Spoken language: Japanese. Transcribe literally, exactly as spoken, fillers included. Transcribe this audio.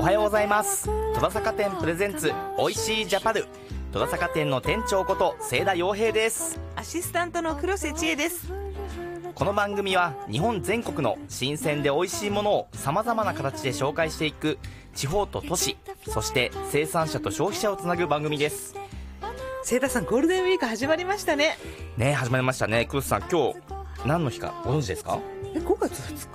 はようございます。戸田坂店プレゼンツおいしいジャパル、戸田坂店の店長こと清田洋平です。 アシスタントの黒瀬千恵です。 この番組は日本全国の新鮮で美味しいものをさまざまな形で紹介していく地方と都市、そして生産者と消費者をつなぐ番組です。 清田さん、ゴールデンウィーク始まりましたね。 ね、始まりましたね。黒瀬さん、今日何の日かご存知ですか？ えごがつふつか